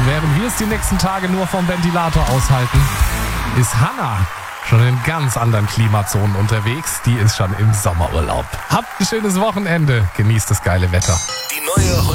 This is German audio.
während wir es die nächsten Tage nur vom Ventilator aushalten, ist Hanna schon in ganz anderen Klimazonen unterwegs. Die ist schon im Sommerurlaub. Habt ein schönes Wochenende. Genießt das geile Wetter. Die neue